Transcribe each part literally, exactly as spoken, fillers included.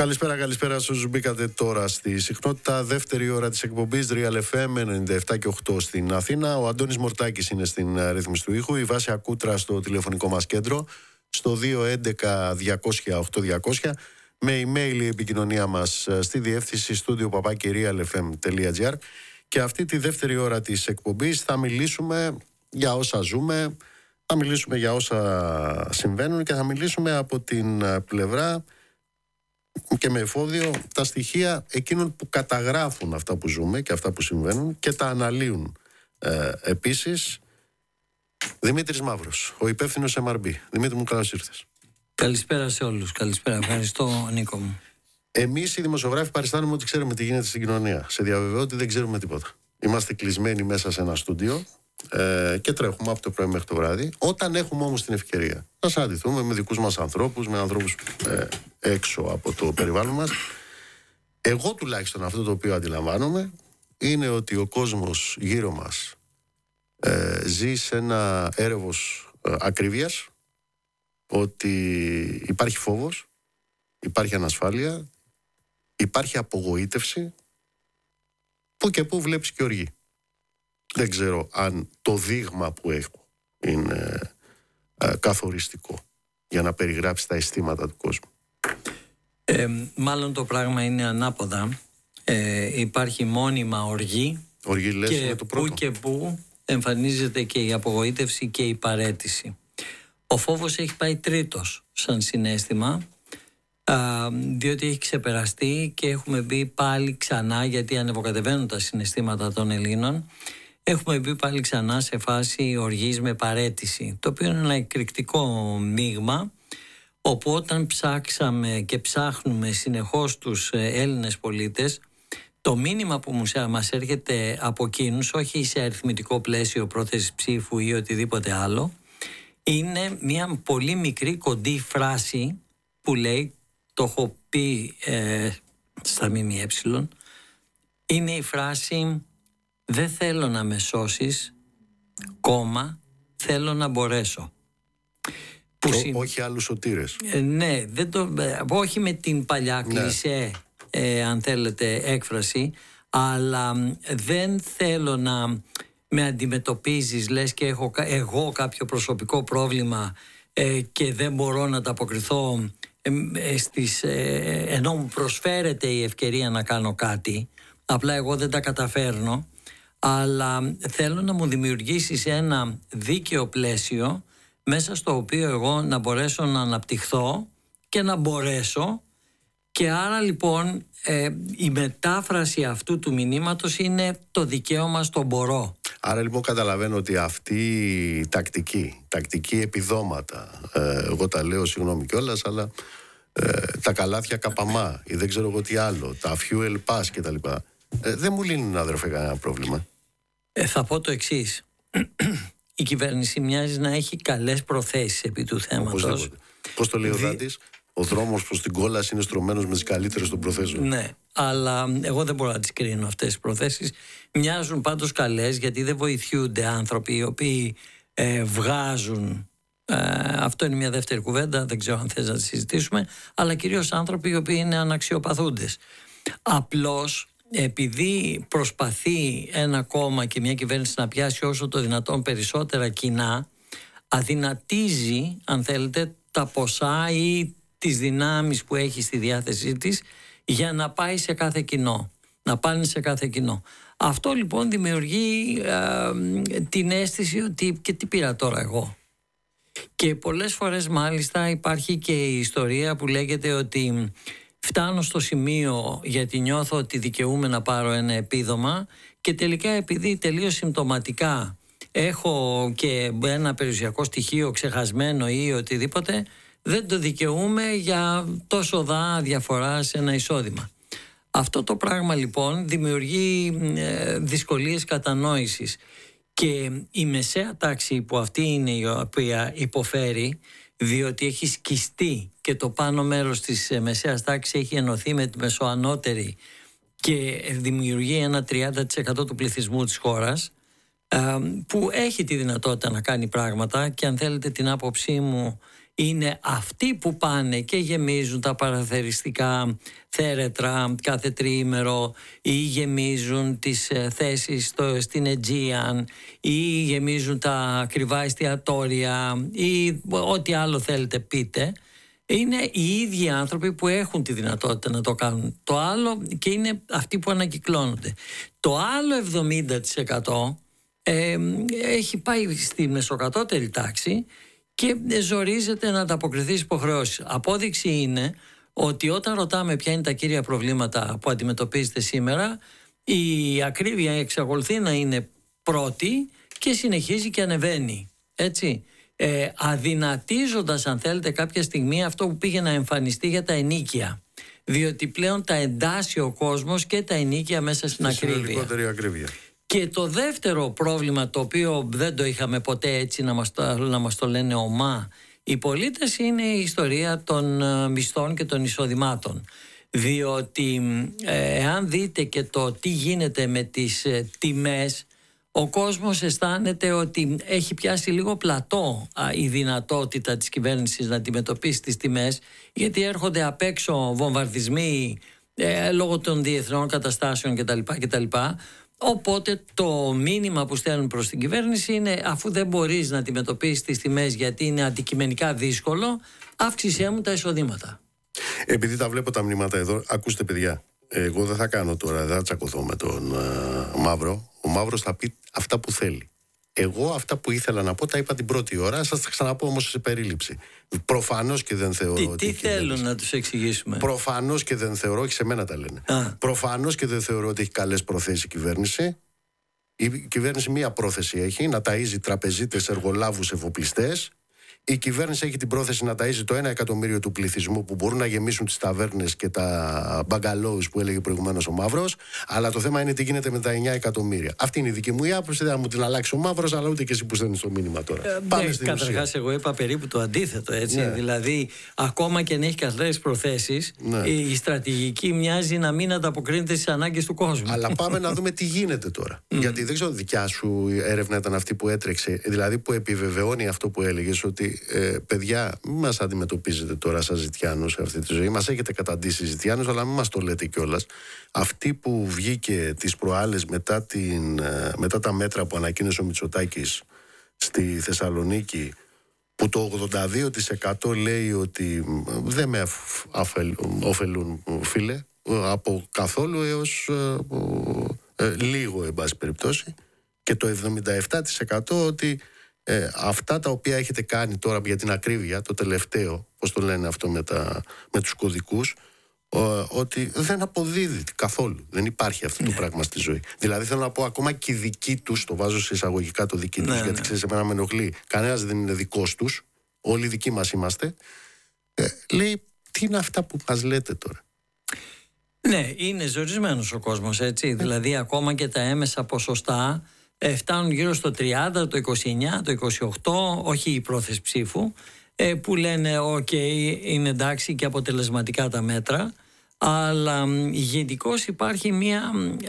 Καλησπέρα, καλησπέρα σε όσους μπήκατε τώρα στη συχνότητα. Δεύτερη ώρα της εκπομπής Real εφ εμ ενενήντα επτά και οκτώ στην Αθήνα. Ο Αντώνης Μορτάκης είναι στην ρύθμιση του ήχου. Η Βάσια Κούτρα στο τηλεφωνικό μας κέντρο στο δύο έντεκα διακόσια οκτώ διακόσια. Με email η επικοινωνία μας στη διεύθυνση στούντιο παπάκι real f m τελεία g r. Και αυτή τη δεύτερη ώρα της εκπομπής θα μιλήσουμε για όσα ζούμε, θα μιλήσουμε για όσα συμβαίνουν και θα μιλήσουμε από την πλευρά και με εφόδιο τα στοιχεία εκείνων που καταγράφουν αυτά που ζούμε και αυτά που συμβαίνουν και τα αναλύουν. Ε, επίσης, Δημήτρης Μαύρος, ο υπεύθυνος εμ αρ μπι. Δημήτρη μου, καλώς ήρθες. Καλησπέρα σε όλους. Καλησπέρα. Ευχαριστώ, Νίκο μου. Εμείς οι δημοσιογράφοι παριστάνουμε ότι ξέρουμε τι γίνεται στην κοινωνία. Σε διαβεβαιώ ότι δεν ξέρουμε τίποτα. Είμαστε κλεισμένοι μέσα σε ένα στούντιο ε, και τρέχουμε από το πρωί μέχρι το βράδυ. Όταν έχουμε όμως την ευκαιρία να συναντηθούμε με δικούς μας ανθρώπους, με ανθρώπους ε, έξω από το περιβάλλον μας, εγώ τουλάχιστον αυτό το οποίο αντιλαμβάνομαι είναι ότι ο κόσμος γύρω μας ε, ζει σε ένα έρευος ε, ακρίβειας, ότι υπάρχει φόβος, υπάρχει ανασφάλεια, υπάρχει απογοήτευση, που και που βλέπεις και οργή. Δεν ξέρω αν το δείγμα που έχω είναι ε, καθοριστικό για να περιγράψει τα αισθήματα του κόσμου. Ε, μάλλον το πράγμα είναι ανάποδα. Ε, υπάρχει μόνιμα οργή, οργή λες, και είναι το πρώτο. που και που εμφανίζεται και η απογοήτευση και η παραίτηση. Ο φόβος έχει πάει τρίτος σαν συναίσθημα, α, διότι έχει ξεπεραστεί και έχουμε μπει πάλι ξανά, γιατί ανεβοκατεβαίνουν τα συναισθήματα των Ελλήνων, έχουμε μπει πάλι ξανά σε φάση οργής με παραίτηση, το οποίο είναι ένα εκρηκτικό μείγμα, όπου όταν ψάξαμε και ψάχνουμε συνεχώς τους Έλληνες πολίτες, το μήνυμα που μας έρχεται από εκείνους, όχι σε αριθμητικό πλαίσιο πρόθεση ψήφου ή οτιδήποτε άλλο, είναι μια πολύ μικρή κοντή φράση που λέει, το έχω πει ε, στα ΜΜΕ, είναι η φράση «Δεν θέλω να με σώσεις, κόμμα, θέλω να μπορέσω». Που Ό, συ... όχι άλλους σωτήρες. Ε, ναι, δεν το, ε, όχι με την παλιά κλισέ, ναι. ε, αν θέλετε, έκφραση, αλλά δεν θέλω να με αντιμετωπίζεις, λες και έχω εγώ κάποιο προσωπικό πρόβλημα ε, και δεν μπορώ να ανταποκριθώ ε, στις, ε, ενώ μου προσφέρεται η ευκαιρία να κάνω κάτι, απλά εγώ δεν τα καταφέρνω, αλλά θέλω να μου δημιουργήσεις ένα δίκαιο πλαίσιο μέσα στο οποίο εγώ να μπορέσω να αναπτυχθώ και να μπορέσω. Και άρα λοιπόν ε, η μετάφραση αυτού του μηνύματος είναι το δικαίωμα στο μπορώ. Άρα λοιπόν καταλαβαίνω ότι αυτή η τακτική, τακτική επιδόματα, ε, εγώ τα λέω συγγνώμη κιόλας, αλλά ε, τα καλάθια καπαμά ή δεν ξέρω εγώ τι άλλο, τα fuel pass κτλ. Ε, δεν μου λύνουν, αδερφέ, κανένα πρόβλημα. Ε, θα πω το εξής. Η κυβέρνηση μοιάζει να έχει καλές προθέσεις επί του θέματος. Πώς το λέει ο Δάντης? Ο δρόμος προς την κόλαση είναι στρωμένος με τις καλύτερες των προθέσεων. Ναι, αλλά εγώ δεν μπορώ να τις κρίνω αυτές τις προθέσεις. Μοιάζουν πάντως καλές, γιατί δεν βοηθιούνται άνθρωποι οι οποίοι ε, βγάζουν. Ε, αυτό είναι μια δεύτερη κουβέντα, δεν ξέρω αν θες να τη συζητήσουμε. Αλλά κυρίως άνθρωποι οι οποίοι είναι αναξιοπαθούντες. Απλώς επειδή προσπαθεί ένα κόμμα και μια κυβέρνηση να πιάσει όσο το δυνατόν περισσότερα κοινά, αδυνατίζει, αν θέλετε, τα ποσά ή τις δυνάμεις που έχει στη διάθεσή της για να πάει σε κάθε κοινό, να πάνε σε κάθε κοινό. Αυτό λοιπόν δημιουργεί ε, την αίσθηση ότι και τι πήρα τώρα εγώ. Και πολλές φορές μάλιστα υπάρχει και η ιστορία που λέγεται ότι φτάνω στο σημείο γιατί νιώθω ότι δικαιούμαι να πάρω ένα επίδομα και τελικά επειδή τελείως συμπτωματικά έχω και ένα περιουσιακό στοιχείο ξεχασμένο ή οτιδήποτε, δεν το δικαιούμαι για τόσο δά διαφορά σε ένα εισόδημα. Αυτό το πράγμα λοιπόν δημιουργεί ε, δυσκολίες κατανόησης και η μεσαία τάξη που αυτή είναι η οποία υποφέρει, διότι έχει σκιστεί και το πάνω μέρος της μεσαίας τάξης έχει ενωθεί με τη μεσοανώτερη και δημιουργεί ένα τριάντα τοις εκατό του πληθυσμού της χώρας, που έχει τη δυνατότητα να κάνει πράγματα και αν θέλετε την άποψή μου είναι αυτοί που πάνε και γεμίζουν τα παραθεριστικά θέρετρα κάθε τριήμερο ή γεμίζουν τις θέσεις στο, στην Aegean ή γεμίζουν τα ακριβά εστιατόρια ή ό,τι άλλο θέλετε πείτε. Είναι οι ίδιοι άνθρωποι που έχουν τη δυνατότητα να το κάνουν. Το άλλο, και είναι αυτοί που ανακυκλώνονται. Το άλλο εβδομήντα τοις εκατό ε, έχει πάει στη μεσοκατώτερη τάξη και ζορίζεται να ανταποκριθεί στις υποχρεώσεις. Απόδειξη είναι ότι όταν ρωτάμε ποια είναι τα κύρια προβλήματα που αντιμετωπίζετε σήμερα, η ακρίβεια εξακολουθεί να είναι πρώτη και συνεχίζει και ανεβαίνει. Έτσι. Ε, αδυνατίζοντας, αν θέλετε, κάποια στιγμή αυτό που πήγε να εμφανιστεί για τα ενοίκια. Διότι πλέον τα εντάσσει ο κόσμος και τα ενοίκια μέσα στην ακρίβεια. ακρίβεια. Και το δεύτερο πρόβλημα, το οποίο δεν το είχαμε ποτέ έτσι να μας το, να μας το λένε ομά οι πολίτες, είναι η ιστορία των μισθών και των εισοδημάτων. Διότι εάν δείτε και το τι γίνεται με τις ε, τιμές, ο κόσμος αισθάνεται ότι έχει πιάσει λίγο πλατό α, η δυνατότητα της κυβέρνησης να αντιμετωπίσει τις τιμές, γιατί έρχονται απ' έξω βομβαρδισμοί ε, λόγω των διεθνών καταστάσεων κτλ. κτλ. Οπότε το μήνυμα που στέλνουν προς την κυβέρνηση είναι, αφού δεν μπορείς να αντιμετωπίσεις τις τιμές γιατί είναι αντικειμενικά δύσκολο, αύξησέ μου τα εισοδήματα. Επειδή τα βλέπω τα μηνύματα εδώ, ακούστε παιδιά, εγώ δεν θα κάνω τώρα, δεν θα τσακωθώ με τον uh, Μαύρο. Ο Μαύρος θα πει αυτά που θέλει. Εγώ αυτά που ήθελα να πω τα είπα την πρώτη ώρα, σας τα ξαναπώ όμως σε περίληψη. Προφανώς και δεν θεωρώ τι, ότι... Τι θέλουν να τους εξηγήσουμε? Προφανώς και δεν θεωρώ, όχι σε μένα τα λένε. Α. Προφανώς και δεν θεωρώ ότι έχει καλές προθέσεις η κυβέρνηση. Η κυβέρνηση μία πρόθεση έχει, να ταΐζει τραπεζίτες, εργολάβους, εφοπλιστές. Η κυβέρνηση έχει την πρόθεση να ταΐζει το ένα εκατομμύριο του πληθυσμού που μπορούν να γεμίσουν τις ταβέρνες και τα μπαγκαλόους που έλεγε προηγουμένως ο Μαύρος. Αλλά το θέμα είναι τι γίνεται με τα εννιά εκατομμύρια. Αυτή είναι η δική μου άποψη. Δεν θα μου την αλλάξει ο Μαύρος, αλλά ούτε και εσύ που στέλνεις το μήνυμα τώρα. Ε, Πάμε στην ουσία. Καταρχάς, εγώ είπα περίπου το αντίθετο. Έτσι. Ναι. Δηλαδή, ακόμα και αν έχει καλές προθέσεις, ναι, η στρατηγική μοιάζει να μην ανταποκρίνεται στις ανάγκες του κόσμου. Αλλά πάμε να δούμε τι γίνεται τώρα. Mm. Γιατί δεν ξέρω, δικιά σου έρευνα ήταν αυτή που έτρεξε, δηλαδή που επιβεβαιώνει αυτό που έλεγες, ότι Ε, παιδιά, μην μας αντιμετωπίζετε τώρα σαν ζητιάνους σε αυτή τη ζωή. Μας έχετε καταντήσει ζητιάνους, αλλά μην μας το λέτε κιόλας. Αυτή που βγήκε τις προάλλες μετά, την, μετά τα μέτρα που ανακοίνωσε ο Μητσοτάκης στη Θεσσαλονίκη, που το ογδόντα δύο τοις εκατό λέει ότι δεν με ωφελούν, φίλε, από καθόλου έως ε, ε, λίγο, εν πάση περιπτώσει, και το εβδομήντα επτά τοις εκατό ότι Ε, αυτά τα οποία έχετε κάνει τώρα για την ακρίβεια, το τελευταίο, πώς το λένε αυτό με, τα, με τους κωδικούς, ε, ότι δεν αποδίδει καθόλου. Δεν υπάρχει αυτό το πράγμα στη ζωή. Δηλαδή θέλω να πω, ακόμα και οι δικοί τους, το βάζω σε εισαγωγικά το δική τους, ναι, γιατί ναι. ξέρεις, εμένα με ενοχλεί, κανένας δεν είναι δικός τους, όλοι δικοί μας είμαστε. Ε, λέει, τι είναι αυτά που μας λέτε τώρα? Ναι, είναι ζορισμένος ο κόσμος, έτσι. Ε. Δηλαδή ακόμα και τα έμεσα ποσοστά φτάνουν γύρω στο τριάντα, το είκοσι εννιά, το είκοσι οκτώ, όχι η πρόθεση ψήφου, που λένε ok, είναι εντάξει και αποτελεσματικά τα μέτρα, αλλά γενικώς υπάρχει μια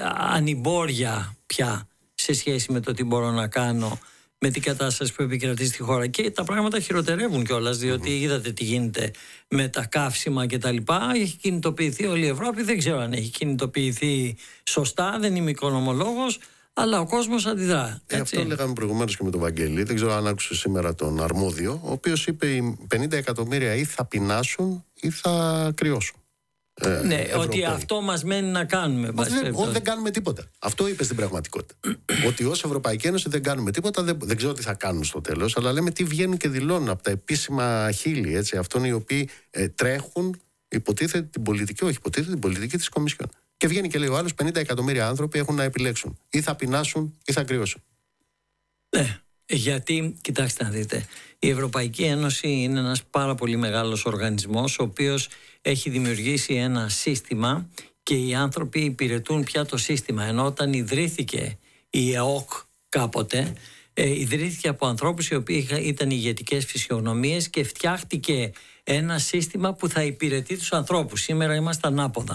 ανημπόρια πια σε σχέση με το τι μπορώ να κάνω με την κατάσταση που επικρατεί στη χώρα, και τα πράγματα χειροτερεύουν κιόλας, διότι mm-hmm. είδατε τι γίνεται με τα καύσιμα και τα λοιπά. Έχει κινητοποιηθεί όλη η Ευρώπη, δεν ξέρω αν έχει κινητοποιηθεί σωστά, δεν είμαι οικονομολόγος, αλλά ο κόσμος αντιδρά. Ε, αυτό λέγαμε προηγουμένως και με τον Βαγγέλη. Δεν ξέρω αν άκουσε σήμερα τον αρμόδιο, ο οποίος είπε οι πενήντα εκατομμύρια ή θα πεινάσουν ή θα κρυώσουν. Ε, ναι, Ευρωπαίοι. Ότι αυτό μας μένει να κάνουμε. Δεν, ό, δεν κάνουμε τίποτα. Αυτό είπε στην πραγματικότητα. Ότι ως Ευρωπαϊκή Ένωση δεν κάνουμε τίποτα. Δεν, δεν ξέρω τι θα κάνουν στο τέλος, αλλά λέμε τι βγαίνουν και δηλώνουν από τα επίσημα χείλη. Έτσι, αυτών οι οποίοι ε, τρέχουν, υποτίθεται την πολιτική, όχι υποτίθεται την πολιτική της Κομισιόν. Και βγαίνει και λέει ο άλλος, πενήντα εκατομμύρια άνθρωποι έχουν να επιλέξουν. Ή θα πεινάσουν ή θα κρυώσουν. Ναι, γιατί, κοιτάξτε να δείτε, η Ευρωπαϊκή Ένωση είναι ένας πάρα πολύ μεγάλος οργανισμός, ο οποίος έχει δημιουργήσει ένα σύστημα και οι άνθρωποι υπηρετούν πια το σύστημα. Ενώ όταν ιδρύθηκε η ΕΟΚ κάποτε, ε, ιδρύθηκε από ανθρώπους οι οποίοι ήταν ηγετικές φυσιογνωμίες και φτιάχτηκε ένα σύστημα που θα υπηρετεί τους ανθρώπους. Σήμερα είμαστε ανάποδα.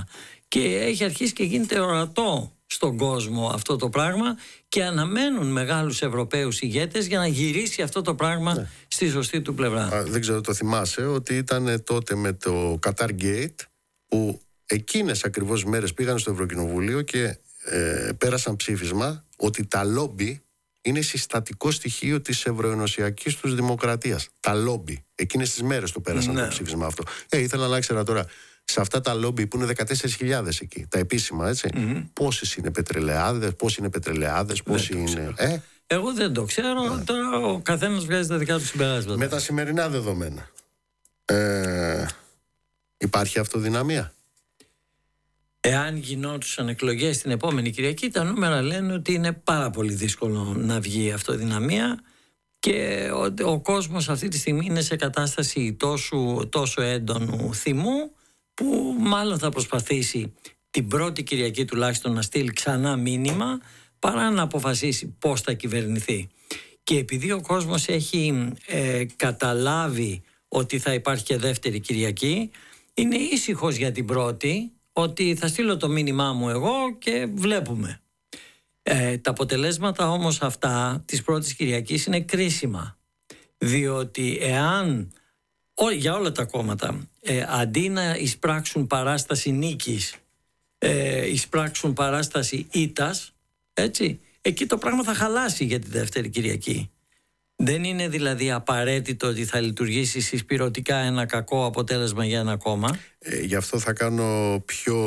και έχει αρχίσει και γίνεται ορατό στον κόσμο αυτό το πράγμα και αναμένουν μεγάλους Ευρωπαίους ηγέτες για να γυρίσει αυτό το πράγμα ναι. στη σωστή του πλευρά. Α, δεν ξέρω, το θυμάσαι ότι ήταν τότε με το Qatar Gate που εκείνες ακριβώς μέρες πήγαν στο Ευρωκοινοβούλιο και ε, πέρασαν ψήφισμα ότι τα λόμπι είναι συστατικό στοιχείο της ευρωενωσιακής τους δημοκρατίας. Τα λόμπι. Εκείνες τις μέρες το πέρασαν ναι. το ψήφισμα αυτό. Ε, ήθελα να ξέρω τώρα, σε αυτά τα λόμπι που είναι δεκατέσσερις χιλιάδες εκεί, τα επίσημα, έτσι, mm-hmm. πόσες είναι πετρελαιάδες, πόσοι είναι πετρελαιάδες, πόσοι είναι... Ε? Εγώ δεν το ξέρω, ναι. τώρα ο καθένας βγάζει τα δικά του συμπεράσματα. Με τα σημερινά δεδομένα, ε, υπάρχει αυτοδυναμία? Εάν γινόντουσαν εκλογές την επόμενη Κυριακή, τα νούμερα λένε ότι είναι πάρα πολύ δύσκολο να βγει αυτοδυναμία και ο, ο κόσμος αυτή τη στιγμή είναι σε κατάσταση τόσο, τόσο έντονου θυμού που μάλλον θα προσπαθήσει την πρώτη Κυριακή τουλάχιστον να στείλει ξανά μήνυμα παρά να αποφασίσει πώς θα κυβερνηθεί. Και επειδή ο κόσμος έχει ε, καταλάβει ότι θα υπάρχει και δεύτερη Κυριακή, είναι ήσυχος για την πρώτη, ότι θα στείλω το μήνυμά μου εγώ και βλέπουμε. Ε, τα αποτελέσματα όμως αυτά της πρώτης Κυριακής είναι κρίσιμα. Διότι εάν ό, για όλα τα κόμματα ε, αντί να εισπράξουν παράσταση νίκης, ε, εισπράξουν παράσταση ήττας, έτσι, εκεί το πράγμα θα χαλάσει για τη δεύτερη Κυριακή. Δεν είναι δηλαδή απαραίτητο ότι θα λειτουργήσει συσπηρωτικά ένα κακό αποτέλεσμα για ένα κόμμα. Ε, γι' αυτό θα κάνω πιο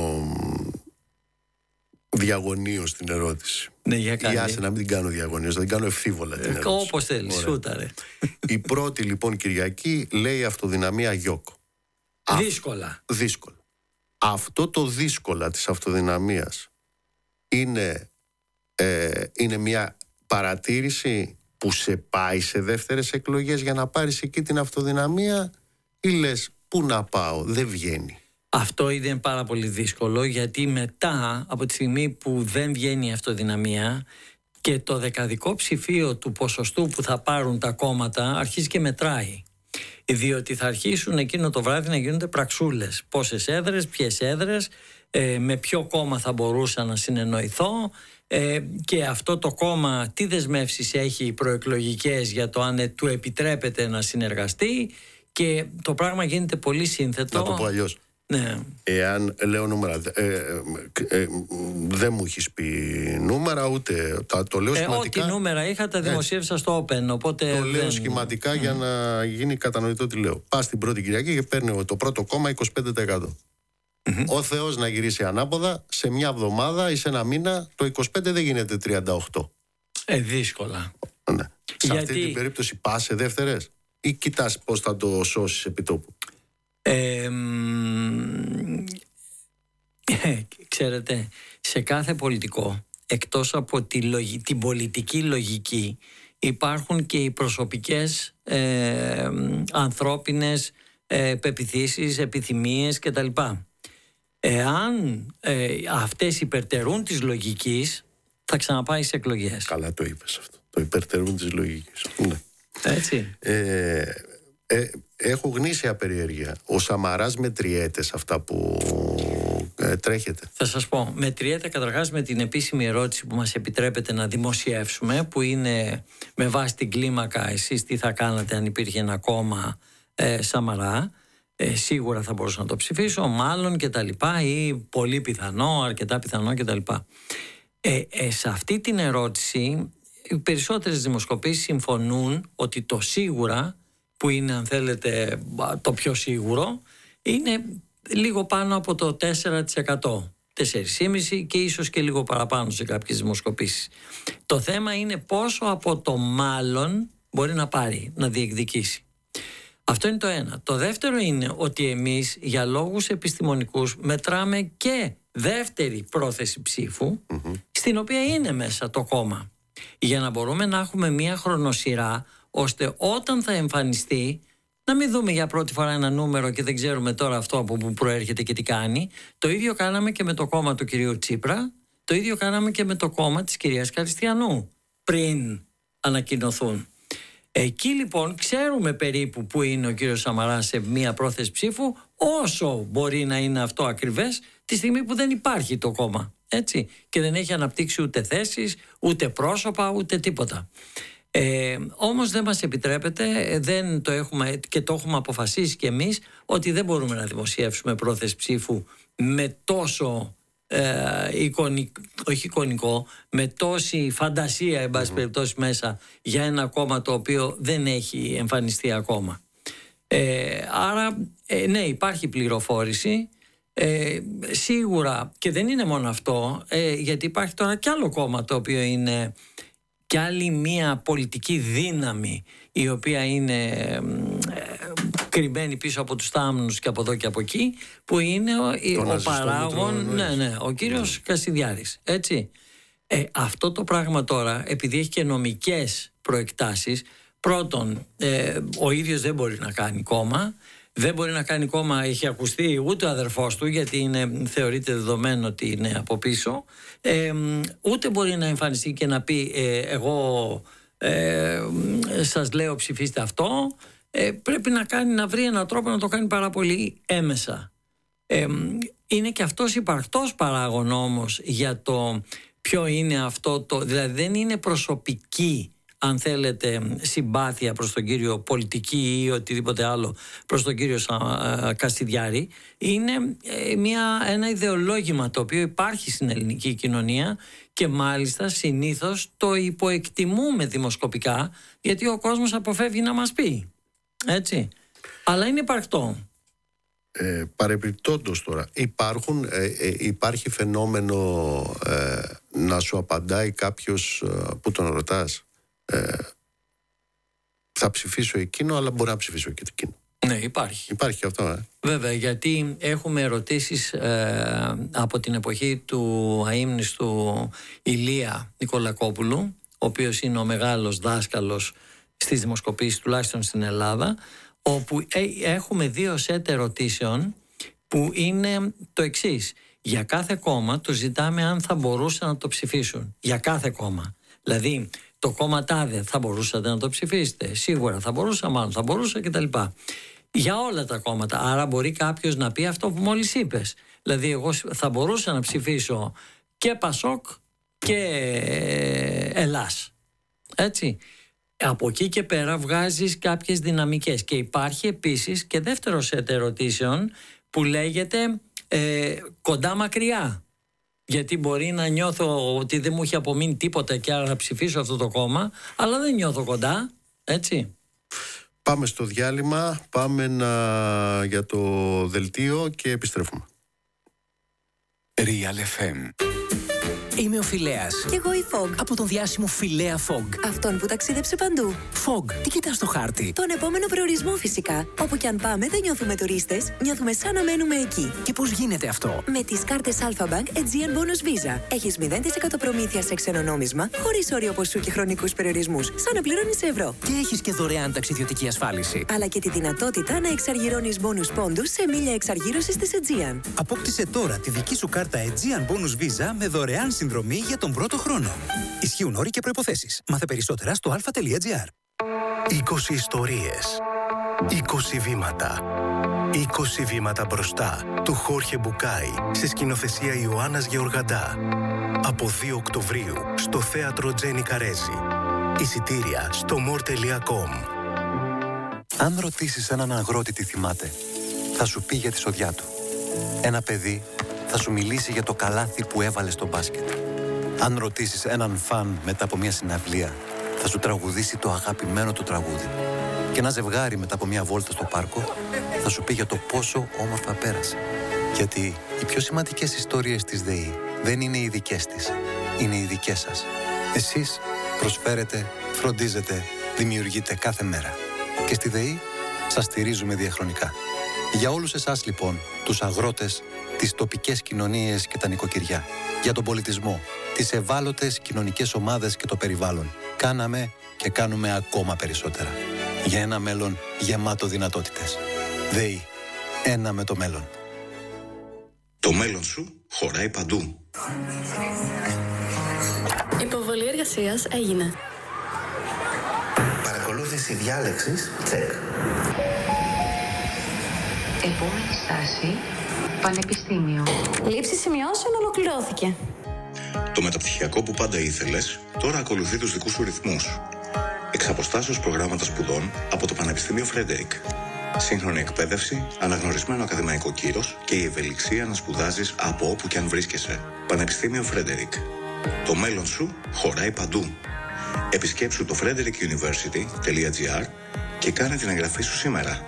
διαγωνίως την ερώτηση. Ναι, για Ή άσε να μην την κάνω διαγωνίως, θα την κάνω ευθύβολα την ερώτηση. Όπως θέλεις, σούταρε. Η πρώτη λοιπόν Κυριακή λέει αυτοδυναμία Γιώκο. Δύσκολα. Δύσκολα. Αυτό το δύσκολα της αυτοδυναμίας είναι, ε, είναι μια παρατήρηση που σε πάει σε δεύτερες εκλογές για να πάρεις εκεί την αυτοδυναμία ή λες πού να πάω, δεν βγαίνει? Αυτό είναι πάρα πολύ δύσκολο γιατί μετά από τη στιγμή που δεν βγαίνει η αυτοδυναμία και το δεκαδικό ψηφίο του ποσοστού που θα πάρουν τα κόμματα αρχίζει και μετράει. Διότι θα αρχίσουν εκείνο το βράδυ να γίνονται πραξούλες. Πόσες έδρες, ποιες έδρες, ε, με ποιο κόμμα θα μπορούσα να συνεννοηθώ ε, και αυτό το κόμμα τι δεσμεύσεις έχει προεκλογικές για το αν του επιτρέπεται να συνεργαστεί και το πράγμα γίνεται πολύ σύνθετο. Να το πω αλλιώς. Ναι. Εάν λέω νούμερα, ε, ε, ε, δεν μου έχεις πει νούμερα ούτε τα, το λέω σχηματικά. Ε, ό,τι νούμερα είχα τα δημοσίευσα ε, στο Open, οπότε το δεν... λέω σχηματικά mm. για να γίνει κατανοητό τι λέω. Πας την πρώτη Κυριακή και παίρνει το πρώτο κόμμα είκοσι πέντε τοις εκατό. Mm-hmm. Ο Θεός να γυρίσει ανάποδα, σε μια εβδομάδα ή σε ένα μήνα το είκοσι πέντε δεν γίνεται τριάντα οκτώ. Ε, δύσκολα. Ναι. Σε Γιατί... αυτή την περίπτωση πας σε δεύτερες ή κοιτάς πώς θα το σώσεις επί τόπου? Ε, ξέρετε, σε κάθε πολιτικό, εκτός από τη λογι, την πολιτική λογική, υπάρχουν και οι προσωπικές ε, ανθρώπινες ε, πεποιθήσεις, επιθυμίες κτλ. Εάν ε, αυτές υπερτερούν της λογικής, θα ξαναπάει σε εκλογές. Καλά το είπες αυτό, το υπερτερούν της λογικής. Ναι. Έτσι. Ε, ε, έχω γνήσια περιέργεια. Ο Σαμαράς μετριέται σε αυτά που ε, τρέχετε? Θα σας πω, μετριέται καταρχάς με την επίσημη ερώτηση που μας επιτρέπετε να δημοσιεύσουμε, που είναι με βάση την κλίμακα εσείς τι θα κάνατε αν υπήρχε ένα κόμμα ε, Σαμαρά. Ε, σίγουρα θα μπορούσα να το ψηφίσω, μάλλον και τα λοιπά, ή πολύ πιθανό, αρκετά πιθανό και τα λοιπά. Ε, ε, σε αυτή την ερώτηση οι περισσότερες δημοσκοπήσεις συμφωνούν ότι το σίγουρα, που είναι αν θέλετε το πιο σίγουρο, είναι λίγο πάνω από το τέσσερα τοις εκατό, τέσσερα κόμμα πέντε τοις εκατό και ίσως και λίγο παραπάνω σε κάποιες δημοσκοπήσεις. Το θέμα είναι πόσο από το μάλλον μπορεί να πάρει, να διεκδικήσει. Αυτό είναι το ένα. Το δεύτερο είναι ότι εμείς για λόγους επιστημονικούς μετράμε και δεύτερη πρόθεση ψήφου, mm-hmm. στην οποία είναι μέσα το κόμμα, για να μπορούμε να έχουμε μία χρονοσυρά ώστε όταν θα εμφανιστεί να μην δούμε για πρώτη φορά ένα νούμερο και δεν ξέρουμε τώρα αυτό από που προέρχεται και τι κάνει. Το ίδιο κάναμε και με το κόμμα του κυρίου Τσίπρα, το ίδιο κάναμε και με το κόμμα της κυρίας Καριστιανού πριν ανακοινωθούν. Εκεί λοιπόν ξέρουμε περίπου που είναι ο κύριος Σαμαράς σε μία πρόθεση ψήφου, όσο μπορεί να είναι αυτό ακριβές, τη στιγμή που δεν υπάρχει το κόμμα. Έτσι, και δεν έχει αναπτύξει ούτε θέσεις, ούτε πρόσωπα, ούτε τίποτα. Ε, όμως δεν μας επιτρέπεται, δεν το έχουμε, και το έχουμε αποφασίσει κι εμείς, ότι δεν μπορούμε να δημοσιεύσουμε πρόθεση ψήφου με τόσο ε, εικονικό, όχι εικονικό, με τόση φαντασία, εν πάση περιπτώσει, μέσα για ένα κόμμα το οποίο δεν έχει εμφανιστεί ακόμα. Ε, άρα ε, ναι, υπάρχει πληροφόρηση. Ε, σίγουρα, και δεν είναι μόνο αυτό, ε, γιατί υπάρχει τώρα κι άλλο κόμμα το οποίο είναι κι άλλη μια πολιτική δύναμη η οποία είναι ε, κρυμμένη πίσω από τους θάμνους και από εδώ και από εκεί, που είναι ο, ο παράγων, ναι, ναι, ο κύριος mm. Κασιδιάρης, έτσι. Ε, αυτό το πράγμα τώρα, επειδή έχει και νομικές προεκτάσεις, πρώτον, ε, ο ίδιος δεν μπορεί να κάνει κόμμα. Δεν μπορεί να κάνει κόμμα, έχει ακουστεί, ούτε ο αδερφός του, γιατί είναι, θεωρείται δεδομένο ότι είναι από πίσω. Ε, ούτε μπορεί να εμφανιστεί και να πει ε, εγώ ε, σας λέω ψηφίστε αυτό. Ε, πρέπει να, κάνει, να βρει έναν τρόπο να το κάνει πάρα πολύ έμεσα. Ε, είναι και αυτός υπαρκτός παράγων όμως για το ποιο είναι αυτό το... Δηλαδή δεν είναι προσωπική, αν θέλετε, συμπάθεια προς τον κύριο, πολιτική ή οτιδήποτε άλλο προς τον κύριο Κασιδιάρη. Είναι μια, ένα ιδεολόγημα το οποίο υπάρχει στην ελληνική κοινωνία και μάλιστα συνήθως το υποεκτιμούμε δημοσκοπικά, γιατί ο κόσμος αποφεύγει να μας πει. Έτσι. Αλλά είναι υπαρκτό. Ε, παρεπιπτόντως τώρα, υπάρχουν, ε, ε, υπάρχει φαινόμενο ε, να σου απαντάει κάποιος ε, που τον ρωτάς. Ε, θα ψηφίσω εκείνο, αλλά μπορεί να ψηφίσω και εκείνο. Ναι, υπάρχει. Υπάρχει αυτό, ε. Βέβαια, γιατί έχουμε ερωτήσεις ε, από την εποχή του αείμνηστου Ηλία Νικολακόπουλου, ο οποίος είναι ο μεγάλος δάσκαλος στις δημοσκοπήσεις, τουλάχιστον στην Ελλάδα, όπου ε, έχουμε δύο σετ ερωτήσεων που είναι το εξής. Για κάθε κόμμα του ζητάμε αν θα μπορούσαν να το ψηφίσουν. Για κάθε κόμμα. Δηλαδή, το κόμμα τάδε θα μπορούσατε να το ψηφίσετε. Σίγουρα θα μπορούσα, μάλλον θα μπορούσα κτλ. Για όλα τα κόμματα. Άρα μπορεί κάποιος να πει αυτό που μόλις είπες. Δηλαδή εγώ θα μπορούσα να ψηφίσω και Πασόκ και Ελλάς. Έτσι. Από εκεί και πέρα βγάζεις κάποιες δυναμικές. Και υπάρχει επίσης και δεύτερο σετ ερωτήσεων που λέγεται ε, κοντά μακριά. Γιατί μπορεί να νιώθω ότι δεν μου έχει απομείνει τίποτα και άρα να ψηφίσω αυτό το κόμμα, αλλά δεν νιώθω κοντά, έτσι. Πάμε στο διάλειμμα, πάμε να... για το δελτίο και επιστρέφουμε. Real εφ εμ. Είμαι ο Φιλέας. Κι εγώ η Fog. Από τον διάσημο Φιλέα Fog. Αυτόν που ταξίδεψε παντού. Fog, τι κοιτάς στο χάρτη? Τον επόμενο προορισμό φυσικά. Όπου κι αν πάμε δεν νιώθουμε τουρίστες, νιώθουμε σαν να μένουμε εκεί. Και πώς γίνεται αυτό? Με τις κάρτες Alpha-Bank Aegean Bonus Visa. Έχεις μηδέν τοις εκατό προμήθεια σε ξένο νόμισμα, χωρίς όριο ποσού και χρονικούς περιορισμούς. Σαν να πληρώνεις ευρώ. Και έχεις και δωρεάν ταξιδιωτική ασφάλιση. Αλλά και τη δυνατότητα να εξαργυρώνεις bonus πόντους σε μίλια εξαργύρωσης της Aegean. Απόκτησε τώρα τη δική σου κάρτα Aegean Bonus Visa με δωρεάν συνδρομή για τον πρώτο χρόνο. Ισχύουν όροι και προϋποθέσεις. Μάθε περισσότερα στο αλφα τελεία τζι άρ. είκοσι ιστορίες. είκοσι βήματα. είκοσι βήματα μπροστά του Χόρχε Μπουκάη σε σκηνοθεσία Ιωάννας Γεωργαντά. Από δύο Οκτωβρίου στο θέατρο Τζένι Καρέζη. Εισιτήρια στο μορ τελεία κομ. Αν ρωτήσεις έναν αγρότη τι θυμάται, θα σου πει για τη σοδιά του. Ένα παιδί θα σου μιλήσει για το καλάθι που έβαλε στο μπάσκετ. Αν ρωτήσεις έναν φαν μετά από μια συναυλία, θα σου τραγουδήσει το αγαπημένο του τραγούδι. Και ένα ζευγάρι μετά από μια βόλτα στο πάρκο θα σου πει για το πόσο όμορφα πέρασε. Γιατί οι πιο σημαντικές ιστορίες της ΔΕΗ δεν είναι οι δικές της, είναι οι δικές σας. Εσείς προσφέρετε, φροντίζετε, δημιουργείτε κάθε μέρα. Και στη ΔΕΗ σας στηρίζουμε διαχρονικά. Για όλους εσάς λοιπόν, τους αγρότες, τις τοπικές κοινωνίες και τα νοικοκυριά, για τον πολιτισμό, τις ευάλωτες κοινωνικές ομάδες και το περιβάλλον, κάναμε και κάνουμε ακόμα περισσότερα. Για ένα μέλλον γεμάτο δυνατότητες. ΔΕΗ. Ένα με το μέλλον. Το μέλλον σου χωράει παντού. Υποβολή εργασίας έγινε. Παρακολούθηση διάλεξης, τσεκ. Επόμενη στάση, Πανεπιστήμιο. Λήψη σημειώσεων ολοκληρώθηκε. Το μεταπτυχιακό που πάντα ήθελες, τώρα ακολουθεί τους δικούς σου ρυθμούς. Εξ αποστάσεως προγράμματα σπουδών από το Πανεπιστήμιο Φρέντερικ. Σύγχρονη εκπαίδευση, αναγνωρισμένο ακαδημαϊκό κύρος και η ευελιξία να σπουδάζεις από όπου και αν βρίσκεσαι. Πανεπιστήμιο Φρέντερικ. Το μέλλον σου χωράει παντού. Επισκέψου το frederick university τελεία gr και κάνε την εγγραφή σου σήμερα.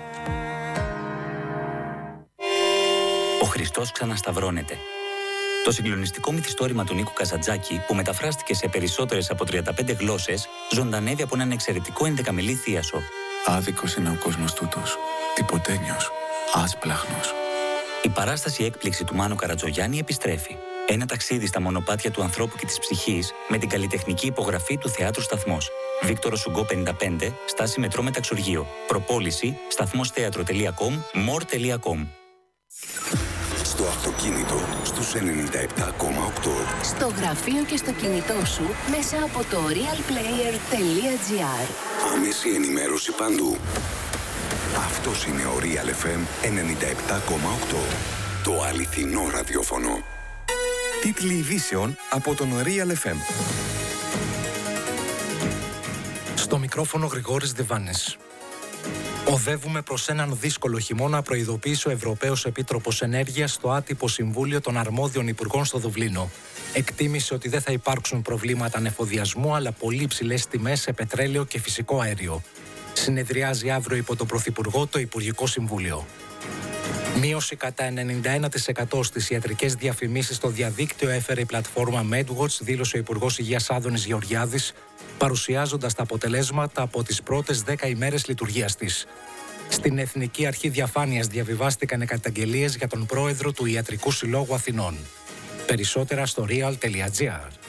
Ο Χριστός ξανασταυρώνεται. Το συγκλονιστικό μυθιστόρημα του Νίκου Καζαντζάκη, που μεταφράστηκε σε περισσότερες από τριάντα πέντε γλώσσες, ζωντανεύει από έναν εξαιρετικό ενδεκαμιλή θίασο. Άδικος είναι ο κόσμος τούτος. Τυποτένιος. Άσπλαχνος. Η παράσταση έκπληξη του Μάνου Καρατζογιάννη επιστρέφει. Ένα ταξίδι στα μονοπάτια του ανθρώπου και της ψυχής με την καλλιτεχνική υπογραφή του Θεάτρου Σταθμός. Βίκτορο Σουγκό πενήντα πέντε, στάση μετρό Μεταξουργείο. Προπόληση σταθμόσθέατρο τελεία κομ, μορ τελεία κομ. Στο αυτοκίνητο, στους ενενήντα επτά κόμμα οκτώ. Στο γραφείο και στο κινητό σου, μέσα από το realplayer τελεία gr. Άμεση ενημέρωση παντού. Αυτός είναι ο Real εφ εμ ενενήντα επτά κόμμα οκτώ. Το αληθινό ραδιόφωνο. Τίτλοι ειδήσεων από τον Real εφ εμ. Στο μικρόφωνο Γρηγόρης Διβάνης. Οδεύουμε προς έναν δύσκολο χειμώνα, προειδοποίησε ο Ευρωπαίος Επίτροπος Ενέργειας στο άτυπο Συμβούλιο των Αρμόδιων Υπουργών στο Δουβλίνο. Εκτίμησε ότι δεν θα υπάρξουν προβλήματα ανεφοδιασμού, αλλά πολύ ψηλές τιμές σε πετρέλαιο και φυσικό αέριο. Συνεδριάζει αύριο υπό τον Πρωθυπουργό το Υπουργικό Συμβούλιο. Μείωση κατά ενενήντα ένα τοις εκατό στις ιατρικές διαφημίσεις στο διαδίκτυο έφερε η πλατφόρμα MedWatch, δήλωσε ο Υπουργός Υγείας Άδωνης Γεωργιάδης, παρουσιάζοντας τα αποτελέσματα από τις πρώτες δέκα ημέρες λειτουργίας της. Στην Εθνική Αρχή Διαφάνειας διαβιβάστηκαν καταγγελίες για τον πρόεδρο του Ιατρικού Συλλόγου Αθηνών. Περισσότερα στο real τελεία gr.